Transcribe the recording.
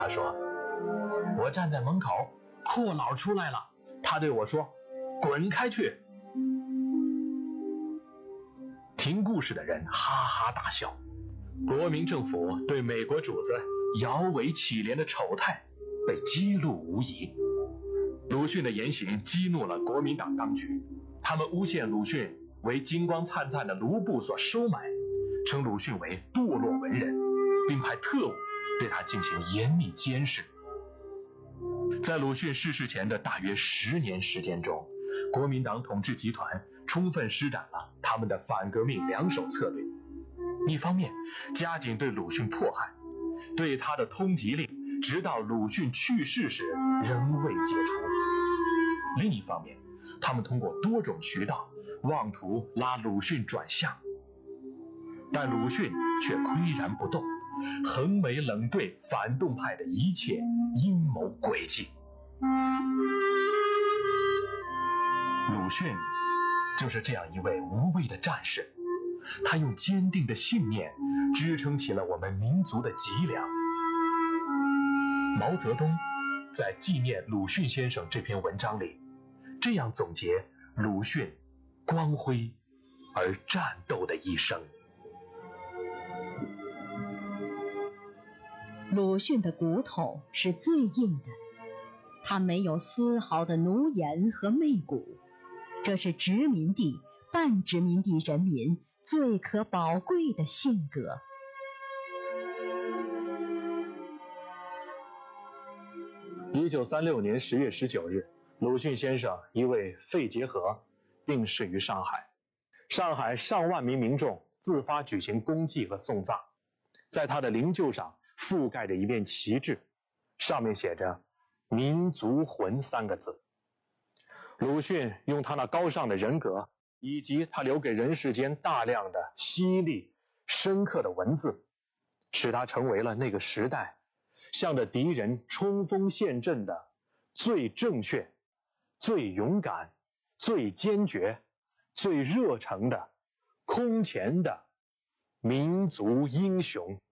他说：“我站在门口，阔佬出来了，他对我说，滚开去。”听故事的人哈哈大笑。国民政府对美国主子摇尾乞怜的丑态被揭露无遗。鲁迅的言行激怒了国民党当局，他们诬陷鲁迅为金光灿灿的卢布所收买，称鲁迅为堕落文人，并派特务对他进行严密监视。在鲁迅逝世前的大约10年时间中，国民党统治集团充分施展了他们的反革命两手策略。一方面，加紧对鲁迅迫害，对他的通缉令直到鲁迅去世时仍未解除；另一方面，他们通过多种渠道妄图拉鲁迅转向，但鲁迅却岿然不动，横眉冷对反动派的一切阴谋诡计。鲁迅就是这样一位无畏的战士，他用坚定的信念支撑起了我们民族的脊梁。毛泽东在纪念鲁迅先生这篇文章里这样总结鲁迅光辉而战斗的一生： 鲁迅的骨头是最硬的，他没有丝毫的奴颜和媚骨，这是殖民地、半殖民地人民最可宝贵的性格。 1936年10月19日，鲁迅先生因为肺结核病逝于上海。上海上万名民众自发举行公祭和送葬，在他的灵柩上覆盖着一面旗帜，上面写着“民族魂”3个字。鲁迅用他那高尚的人格，以及他留给人世间大量的犀利、深刻的文字，使他成为了那个时代向着敌人冲锋陷阵的最正确、最勇敢、最坚决、最热诚的空前的民族英雄。